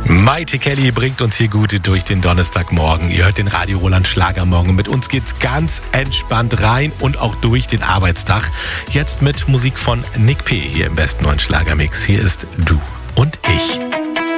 Maite Kelly bringt uns hier gut durch den Donnerstagmorgen. Ihr hört den Radio Roland Schlagermorgen. Mit uns geht's ganz entspannt rein und auch durch den Arbeitstag. Jetzt mit Musik von Nick P. hier im besten neuen Schlagermix. Hier ist Du und ich.